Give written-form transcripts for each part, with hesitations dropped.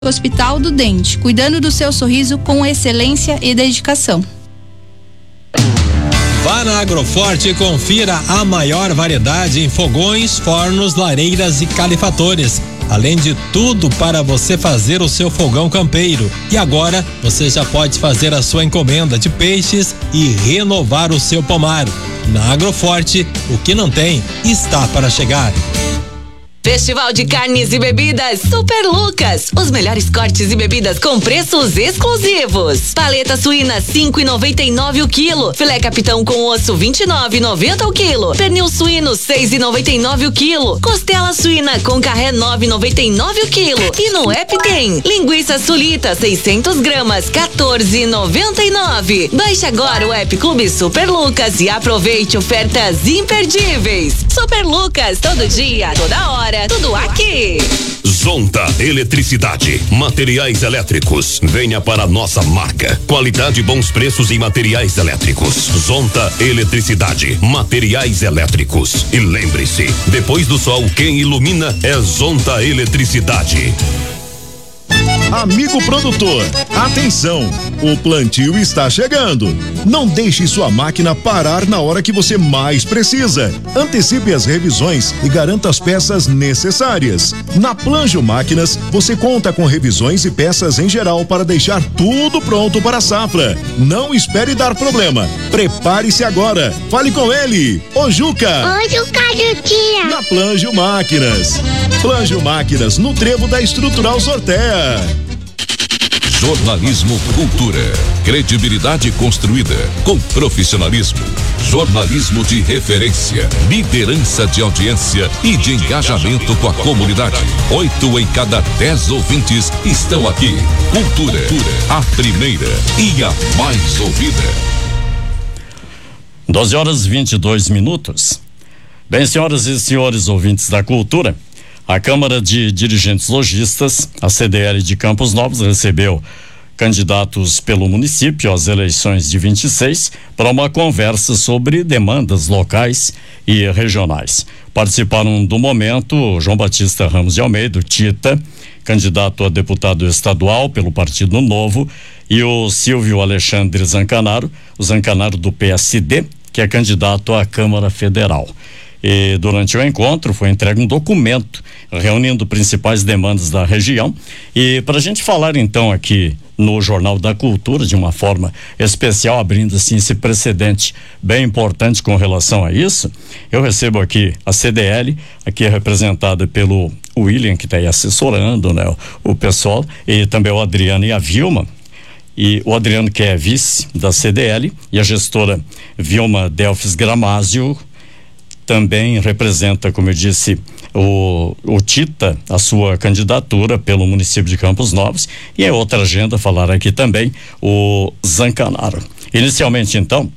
Hospital do Dente, cuidando do seu sorriso com excelência e dedicação. Vá na Agroforte e confira a maior variedade em fogões, fornos, lareiras e calefatores. Além de tudo para você fazer o seu fogão campeiro. E agora você já pode fazer a sua encomenda de peixes e renovar o seu pomar. Na Agroforte, o que não tem está para chegar. Festival de Carnes e Bebidas Super Lucas. Os melhores cortes e bebidas com preços exclusivos. Paleta suína 5,99 o quilo. Filé capitão com osso 29,90 o quilo. Pernil suíno 6,99 o quilo. Costela suína com carré 9,99 o quilo. E no app tem linguiça sulita 600 gramas 14,99. Baixe agora o app Clube Super Lucas e aproveite ofertas imperdíveis. Super Lucas, todo dia, toda hora. Tudo aqui. Zonta Eletricidade, materiais elétricos. Venha para a nossa marca. Qualidade e bons preços em materiais elétricos. Zonta Eletricidade, materiais elétricos. E lembre-se, depois do sol, quem ilumina é Zonta Eletricidade. Amigo produtor, atenção! O plantio está chegando. Não deixe sua máquina parar na hora que você mais precisa. Antecipe as revisões e garanta as peças necessárias. Na Planjo Máquinas, você conta com revisões e peças em geral para deixar tudo pronto para a safra. Não espere dar problema. Prepare-se agora. Fale com ele, o Juca. Oi, Juca, Juquinha. Na Planjo Máquinas. Planjo Máquinas, no trevo da Estrutural Sorteia. Jornalismo Cultura. Credibilidade construída com profissionalismo. Jornalismo de referência. Liderança de audiência e de engajamento com a comunidade. 8 em cada 10 ouvintes estão aqui. Cultura, a primeira e a mais ouvida. 12h22. Bem, senhoras e senhores ouvintes da Cultura, a Câmara de Dirigentes Lojistas, a CDL de Campos Novos, recebeu candidatos pelo município às eleições de 26 para uma conversa sobre demandas locais e regionais. Participaram do momento João Batista Ramos de Almeida, o Tita, candidato a deputado estadual pelo Partido Novo, e o Silvio Alexandre Zancanaro, o Zancanaro do PSD, que é candidato à Câmara Federal. E durante o encontro foi entregue um documento reunindo principais demandas da região. E para a gente falar então aqui no Jornal da Cultura de uma forma especial, abrindo assim esse precedente bem importante com relação a isso, eu recebo aqui a CDL, aqui representada pelo William, que está aí assessorando, né, o pessoal, e também o Adriano e a Vilma. E o Adriano, que é vice da CDL, e a gestora Vilma Delfis Gramásio também representa, como eu disse, o Tita, a sua candidatura pelo município de Campos Novos, e é outra agenda falar aqui também o Zancanaro. Inicialmente então,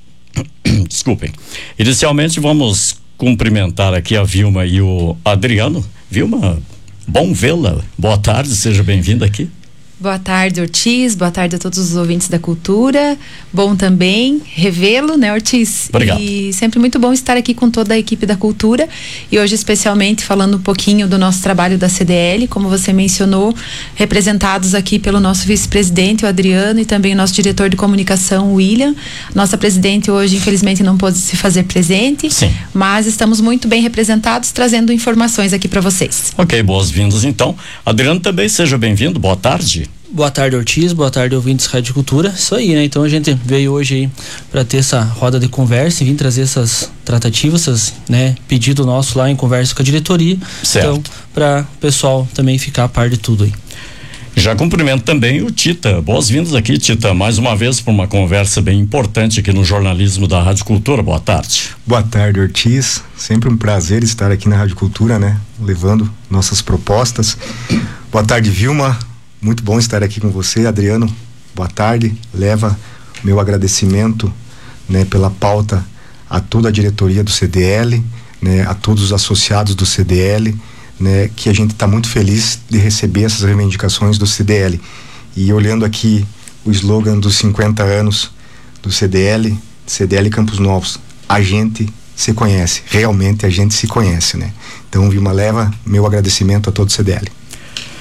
desculpem, inicialmente vamos cumprimentar aqui a Vilma e o Adriano. Vilma, bom vê-la, boa tarde, seja bem-vinda aqui. Boa tarde, Ortiz. Boa tarde a todos os ouvintes da Cultura. Bom também revê-lo, né, Ortiz? Obrigado. E sempre muito bom estar aqui com toda a equipe da Cultura e hoje especialmente falando um pouquinho do nosso trabalho da CDL, como você mencionou, representados aqui pelo nosso vice-presidente, o Adriano, e também o nosso diretor de comunicação, o William. Nossa presidente hoje, infelizmente, não pôde se fazer presente. Sim. Mas estamos muito bem representados, trazendo informações aqui para vocês. Ok, boas-vindas então. Adriano também, seja bem-vindo, boa tarde. Boa tarde, Ortiz, boa tarde, ouvintes Rádio Cultura. Isso aí, né? Então a gente veio hoje aí para ter essa roda de conversa e vir trazer essas tratativas, essas, né, pedido nosso lá em conversa com a diretoria. Certo. Então, para o pessoal também ficar a par de tudo aí. Já cumprimento também o Tita. Boas-vindas aqui, Tita, mais uma vez para uma conversa bem importante aqui no jornalismo da Rádio Cultura. Boa tarde. Boa tarde, Ortiz. Sempre um prazer estar aqui na Rádio Cultura, né? Levando nossas propostas. Boa tarde, Vilma. Muito bom estar aqui com você, Adriano. Boa tarde. Leva meu agradecimento, né, pela pauta a toda a diretoria do CDL, né, a todos os associados do CDL, né, que a gente está muito feliz de receber essas reivindicações do CDL. E olhando aqui o slogan dos 50 anos do CDL Campos Novos, a gente se conhece, realmente a gente se conhece, né? Então, Vilma, leva meu agradecimento a todo o CDL.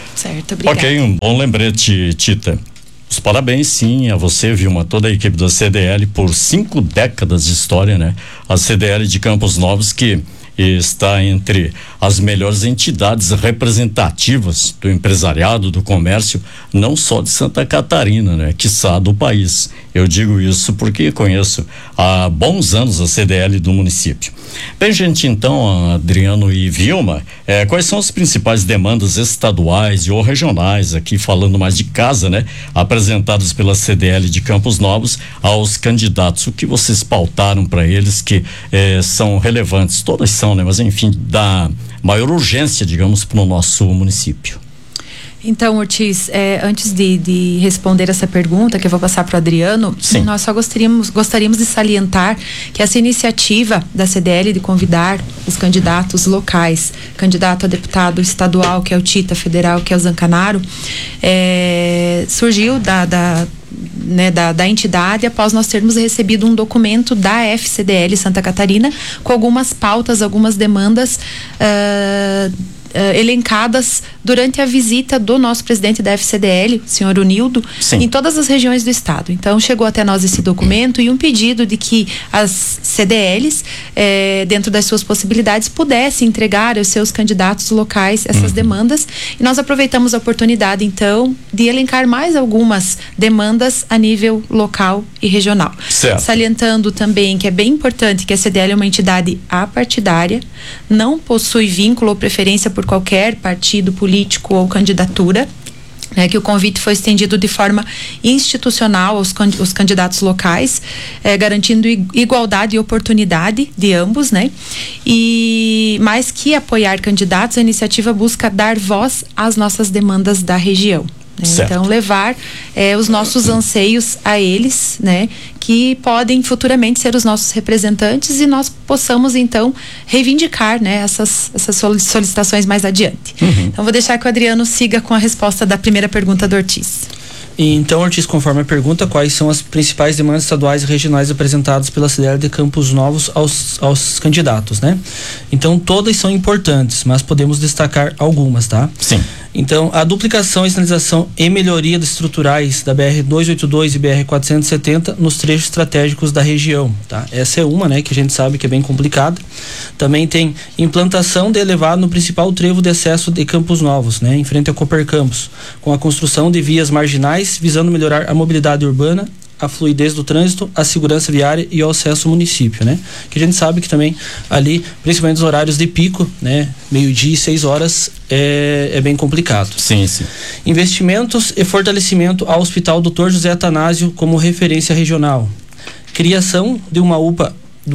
Certo, obrigada. Ok, um bom lembrete, Tita. Os parabéns, sim, a você, Vilma, toda a equipe da CDL por 5 décadas de história, né? A CDL de Campos Novos, que está entre as melhores entidades representativas do empresariado, do comércio, não só de Santa Catarina, né? Quiçá do país. Eu digo isso porque conheço há bons anos a CDL do município. Bem, gente, então, Adriano e Vilma, quais são as principais demandas estaduais ou regionais, aqui falando mais de casa, né? Apresentadas pela CDL de Campos Novos aos candidatos, o que vocês pautaram para eles que são relevantes? Todas são, né? Mas enfim, da maior urgência, digamos, para o nosso município. Então, Ortiz, antes de responder essa pergunta, que eu vou passar para o Adriano, sim, nós só gostaríamos de salientar que essa iniciativa da CDL de convidar os candidatos locais, candidato a deputado estadual, que é o Tita, federal, que é o Zancanaro, surgiu da entidade após nós termos recebido um documento da FCDL Santa Catarina com algumas pautas, algumas demandas elencadas durante a visita do nosso presidente da FCDL, senhor Unildo, em todas as regiões do estado. Então chegou até nós esse documento e um pedido de que as CDLs, dentro das suas possibilidades, pudessem entregar aos seus candidatos locais essas demandas, e nós aproveitamos a oportunidade então de elencar mais algumas demandas a nível local e regional. Certo. Salientando também que é bem importante que a CDL é uma entidade apartidária, não possui vínculo ou preferência por qualquer partido político ou candidatura, que o convite foi estendido de forma institucional aos candidatos locais, garantindo igualdade e oportunidade de ambos, né? E mais que apoiar candidatos, a iniciativa busca dar voz às nossas demandas da região. Então, levar os nossos anseios a eles, né? Que podem futuramente ser os nossos representantes, e nós possamos, então, reivindicar, né? Essas solicitações mais adiante. Então, vou deixar que o Adriano siga com a resposta da primeira pergunta do Ortiz. Então, Ortiz, conforme a pergunta, quais são as principais demandas estaduais e regionais apresentadas pela CDL de Campos Novos aos candidatos, né? Então, todas são importantes, mas podemos destacar algumas, tá? Sim. Então, a duplicação, a sinalização e melhoria das estruturais da BR-282 e BR-470 nos trechos estratégicos da região, tá? Essa é uma, né, que a gente sabe que é bem complicada. Também tem implantação de elevado no principal trevo de acesso de Campos Novos, né, em frente ao Cooper Campus, com a construção de vias marginais, visando melhorar a mobilidade urbana, a fluidez do trânsito, a segurança viária e o acesso ao município, né? Que a gente sabe que também ali, principalmente nos horários de pico, né? 12:00 e 6h, é bem complicado. Sim, sim. Investimentos e fortalecimento ao Hospital Dr. José Atanásio como referência regional. Criação de uma UPA,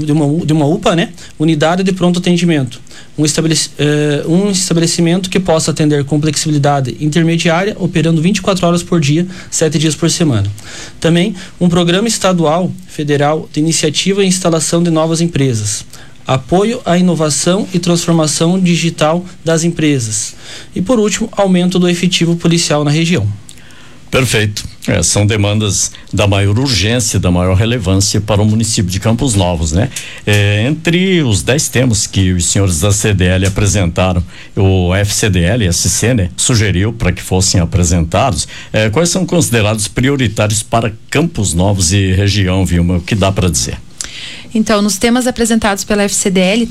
né? Unidade de pronto atendimento. Um estabelecimento que possa atender com flexibilidade intermediária, operando 24 horas por dia, 7 dias por semana. Também um programa estadual, federal, de iniciativa e instalação de novas empresas. Apoio à inovação e transformação digital das empresas. E, por último, aumento do efetivo policial na região. Perfeito. São demandas da maior urgência, da maior relevância para o município de Campos Novos, né? Entre os 10 temas que os senhores da CDL apresentaram, o FCDL, SC, né, sugeriu para que fossem apresentados, quais são considerados prioritários para Campos Novos e região, Vilma? O que dá para dizer? Então, nos temas apresentados pela FCDL,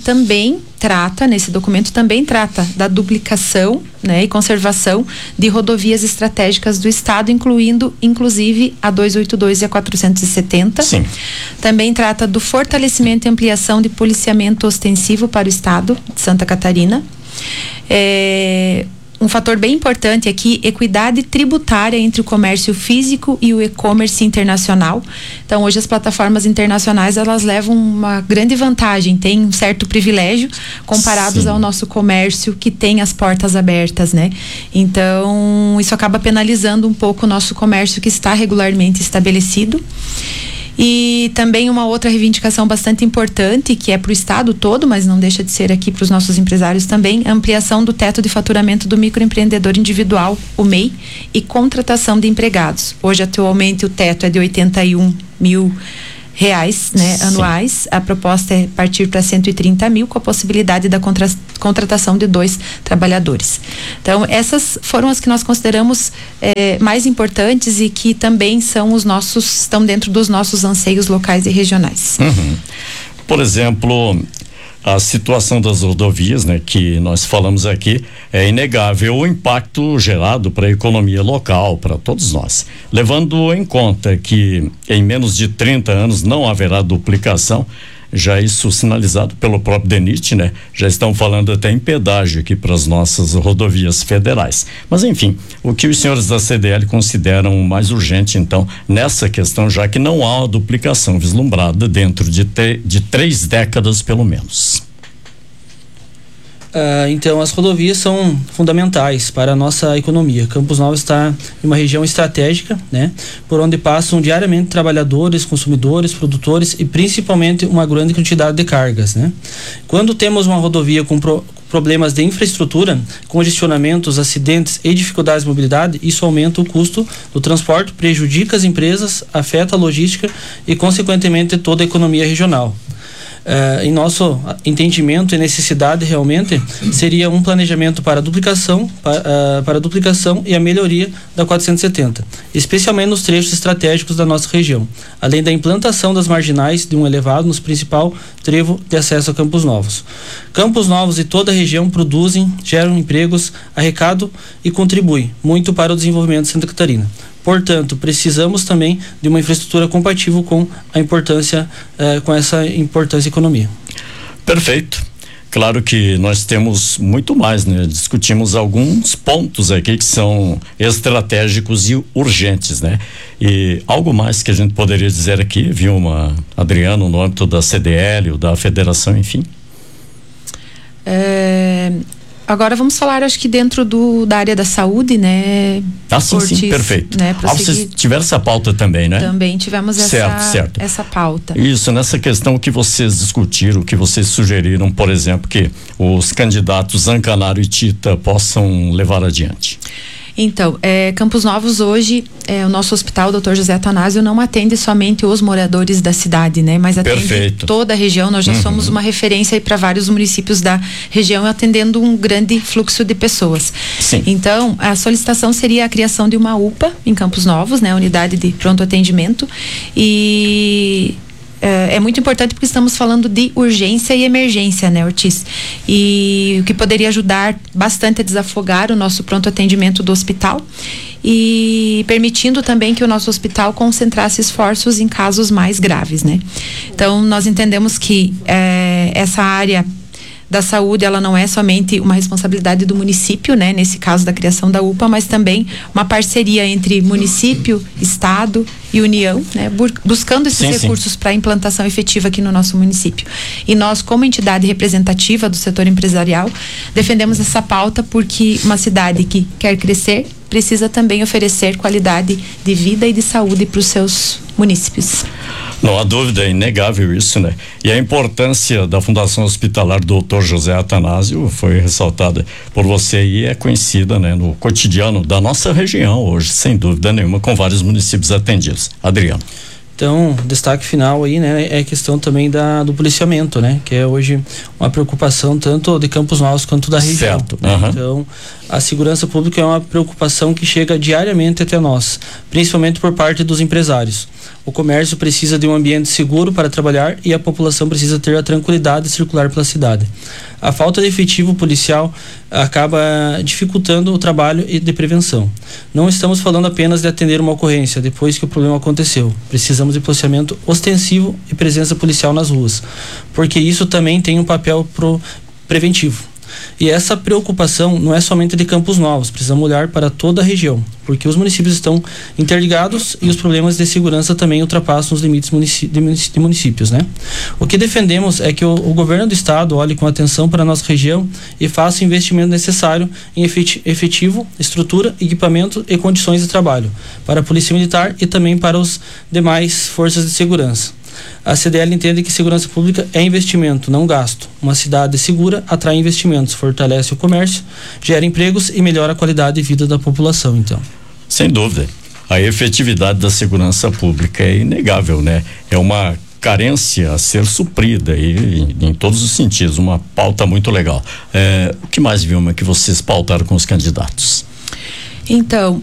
nesse documento também trata da duplicação, né, e conservação de rodovias estratégicas do estado, inclusive a 282 e a 470. Sim. Também trata do fortalecimento e ampliação de policiamento ostensivo para o estado de Santa Catarina. Um fator bem importante aqui, equidade tributária entre o comércio físico e o e-commerce internacional. Então, hoje as plataformas internacionais, elas levam uma grande vantagem, têm um certo privilégio comparados ao nosso comércio, que tem as portas abertas, né? Então, isso acaba penalizando um pouco o nosso comércio, que está regularmente estabelecido. E também uma outra reivindicação bastante importante, que é para o estado todo, mas não deixa de ser aqui para os nossos empresários também, a ampliação do teto de faturamento do microempreendedor individual, o MEI, e contratação de empregados. Hoje, atualmente, o teto é de 81 mil reais, né, anuais. A proposta é partir para 130 mil, com a possibilidade da contratação de 2 trabalhadores. Então, essas foram as que nós consideramos mais importantes e que também estão dentro dos nossos anseios locais e regionais. Por exemplo, a situação das rodovias, né, que nós falamos aqui, é inegável o impacto gerado para a economia local, para todos nós. Levando em conta que em menos de 30 anos não haverá duplicação, já isso sinalizado pelo próprio DENIT, né? Já estão falando até em pedágio aqui para as nossas rodovias federais. Mas enfim, o que os senhores da CDL consideram mais urgente, então, nessa questão, já que não há uma duplicação vislumbrada dentro de 3 décadas, pelo menos? Então, as rodovias são fundamentais para a nossa economia. Campos Novos está em uma região estratégica, né, por onde passam diariamente trabalhadores, consumidores, produtores e principalmente uma grande quantidade de cargas, né. Quando temos uma rodovia com problemas de infraestrutura, congestionamentos, acidentes e dificuldades de mobilidade, isso aumenta o custo do transporte, prejudica as empresas, afeta a logística e, consequentemente, toda a economia regional. Em nosso entendimento e necessidade realmente seria um planejamento para a duplicação, para a duplicação e a melhoria da 470, especialmente nos trechos estratégicos da nossa região, além da implantação das marginais de um elevado nos principal trevo de acesso a Campos Novos. Campos Novos e toda a região produzem, geram empregos, arrecadam e contribuem muito para o desenvolvimento de Santa Catarina. Portanto, precisamos também de uma infraestrutura compatível com a importância, com essa importante economia. Perfeito. Claro que nós temos muito mais, né? Discutimos alguns pontos aqui que são estratégicos e urgentes, né? E algo mais que a gente poderia dizer aqui, Vilma, Adriano, no âmbito da CDL ou da federação, enfim? Agora vamos falar, acho que dentro da área da saúde, né? Sim, perfeito. Né, vocês tiveram essa pauta também, né? Também tivemos essa pauta. Isso, nessa questão que vocês discutiram, que vocês sugeriram, por exemplo, que os candidatos Zancanaro e Tita possam levar adiante. Então, Campos Novos hoje, o nosso hospital, Dr. José Atanásio, não atende somente os moradores da cidade, né? Mas atende toda a região. Nós já somos uma referência para vários municípios da região, atendendo um grande fluxo de pessoas. Sim. Então, a solicitação seria a criação de uma UPA em Campos Novos, né? Unidade de pronto atendimento. E é muito importante porque estamos falando de urgência e emergência, né, Ortiz? E o que poderia ajudar bastante a desafogar o nosso pronto atendimento do hospital e permitindo também que o nosso hospital concentrasse esforços em casos mais graves, né? Então, nós entendemos que essa área da saúde, ela não é somente uma responsabilidade do município, né? Nesse caso da criação da UPA, mas também uma parceria entre município, estado e União, né? Buscando esses recursos para a implantação efetiva aqui no nosso município. E nós, como entidade representativa do setor empresarial, defendemos essa pauta porque uma cidade que quer crescer precisa também oferecer qualidade de vida e de saúde para os seus munícipes. Não há dúvida, é inegável isso, né? E a importância da Fundação Hospitalar Dr. José Atanásio foi ressaltada por você e é conhecida, né, no cotidiano da nossa região hoje, sem dúvida nenhuma, com vários municípios atendidos. Adriano. Então, destaque final aí, né, é a questão também do policiamento, né, que é hoje uma preocupação tanto de Campos Novos quanto da região. Certo. Né? Então, a segurança pública é uma preocupação que chega diariamente até nós, principalmente por parte dos empresários. O comércio precisa de um ambiente seguro para trabalhar e a população precisa ter a tranquilidade de circular pela cidade. A falta de efetivo policial acaba dificultando o trabalho de prevenção. Não estamos falando apenas de atender uma ocorrência depois que o problema aconteceu. Precisamos de policiamento ostensivo e presença policial nas ruas, porque isso também tem um papel preventivo. E essa preocupação não é somente de Campos Novos, precisamos olhar para toda a região, porque os municípios estão interligados e os problemas de segurança também ultrapassam os limites de municípios, né? O que defendemos é que o governo do estado olhe com atenção para a nossa região e faça o investimento necessário em efetivo, estrutura, equipamento e condições de trabalho para a Polícia Militar e também para os demais forças de segurança. A CDL entende que segurança pública é investimento, não gasto. Uma cidade segura atrai investimentos, fortalece o comércio, gera empregos e melhora a qualidade de vida da população, então. Sem dúvida. a efetividade da segurança pública é inegável, né? É uma carência a ser suprida e em todos os sentidos, uma pauta muito legal. O que mais, Vilma, que vocês pautaram com os candidatos? Então,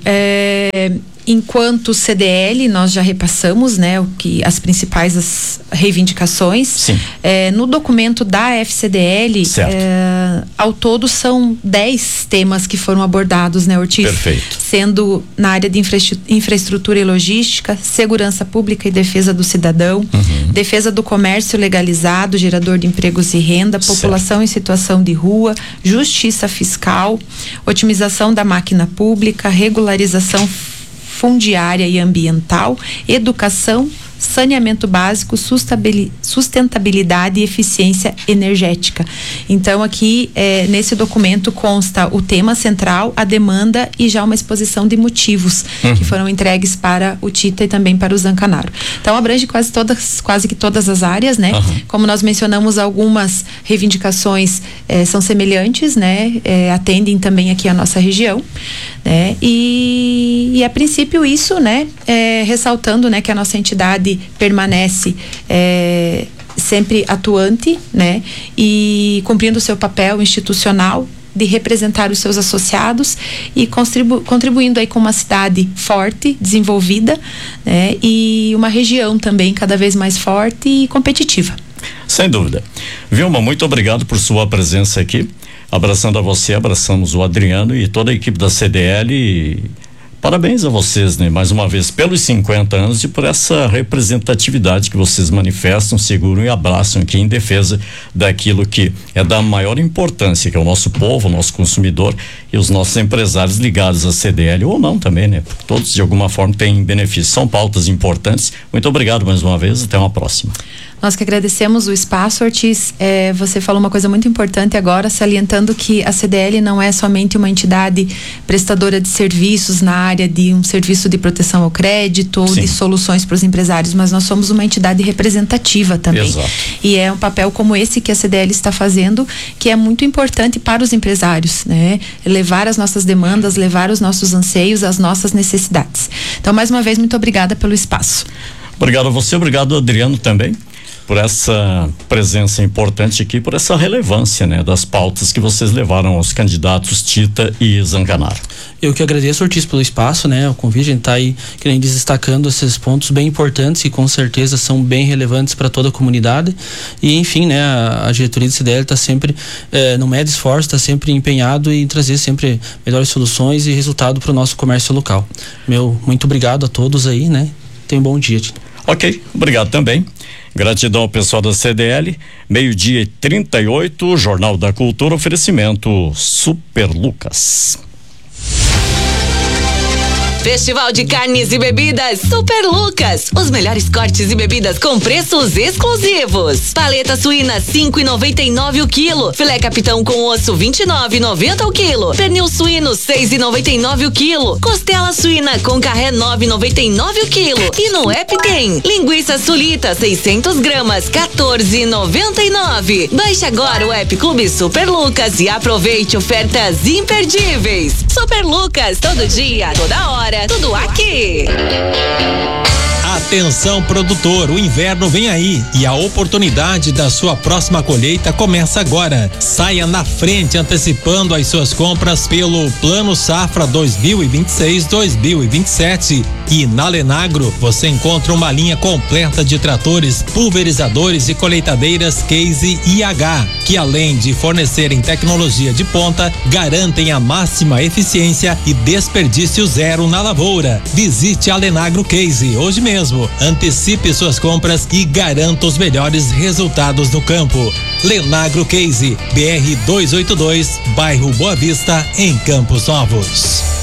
enquanto CDL, nós já repassamos, né, as principais reivindicações. Sim. No documento da FCDL, ao todo são 10 temas que foram abordados, né, Ortiz? Perfeito. Sendo na área de infraestrutura e logística, segurança pública e defesa do cidadão, defesa do comércio legalizado, gerador de empregos e renda, população em situação de rua, justiça fiscal, otimização da máquina pública, regularização fundiária e ambiental, educação, saneamento básico, sustentabilidade e eficiência energética. Então aqui nesse documento consta o tema central, a demanda e já uma exposição de motivos que foram entregues para o TITA e também para o Zancanaro. Então abrange quase que todas as áreas, né? Como nós mencionamos, algumas reivindicações são semelhantes, né? Atendem também aqui a nossa região, né? E a princípio isso, né? Ressaltando, né, que a nossa entidade permanece sempre atuante, né, e cumprindo o seu papel institucional de representar os seus associados e contribuindo aí com uma cidade forte, desenvolvida, né, e uma região também cada vez mais forte e competitiva. Sem dúvida. Vilma, muito obrigado por sua presença aqui. Abraçando a você, abraçamos o Adriano e toda a equipe da CDL. Parabéns a vocês, né? Mais uma vez, pelos 50 anos e por essa representatividade que vocês manifestam, seguram e abraçam aqui em defesa daquilo que é da maior importância, que é o nosso povo, o nosso consumidor e os nossos empresários ligados à CDL ou não também, né? Porque todos de alguma forma têm benefício, são pautas importantes. Muito obrigado mais uma vez, até uma próxima. Nós que agradecemos o espaço, Ortiz. Você falou uma coisa muito importante agora, salientando que a CDL não é somente uma entidade prestadora de serviços na área de um serviço de proteção ao crédito ou de soluções para os empresários, mas nós somos uma entidade representativa também. Exato. E é um papel como esse que a CDL está fazendo, que é muito importante para os empresários, né? Levar as nossas demandas, levar os nossos anseios, as nossas necessidades. Então, mais uma vez, muito obrigada pelo espaço. Obrigado a você, obrigado Adriano também por essa presença importante aqui, por essa relevância, né, das pautas que vocês levaram aos candidatos Tita e Zancanaro. Eu que agradeço, Ortiz, pelo espaço, né, o convite, a gente tá aí, que nem diz, destacando esses pontos bem importantes e com certeza são bem relevantes para toda a comunidade e enfim, né, a diretoria do CDL tá sempre, não mede esforço, tá sempre empenhado em trazer sempre melhores soluções e resultado para o nosso comércio local. Muito obrigado a todos aí, né, tenha um bom dia. Ok, obrigado também. Gratidão ao pessoal da CDL. 12:38, Jornal da Cultura, oferecimento Super Lucas. Festival de Carnes e Bebidas Super Lucas. Os melhores cortes e bebidas com preços exclusivos. Paleta suína 5,99 o quilo. Filé capitão com osso 29,90 o quilo. Pernil suíno 6,99 o quilo. Costela suína com carré 9,99 o quilo. E no app tem linguiça sulita 600 gramas 14,99. Baixe agora o app Clube Super Lucas e aproveite ofertas imperdíveis. Super Lucas, todo dia, toda hora. Tudo aqui. Atenção produtor, o inverno vem aí e a oportunidade da sua próxima colheita começa agora. Saia na frente antecipando as suas compras pelo Plano Safra 2026-2027 e na Lenagro você encontra uma linha completa de tratores, pulverizadores e colheitadeiras Case IH, que além de fornecerem tecnologia de ponta, garantem a máxima eficiência e desperdício zero na lavoura. Visite a Lenagro Case hoje mesmo. Antecipe suas compras e garanta os melhores resultados no campo. Lenagro Case, BR 282, bairro Boa Vista, em Campos Novos.